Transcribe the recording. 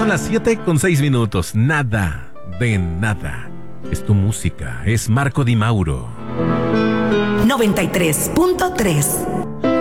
son las 7:06. Nada de nada. Es tu música. Es Marco Di Mauro. 93.3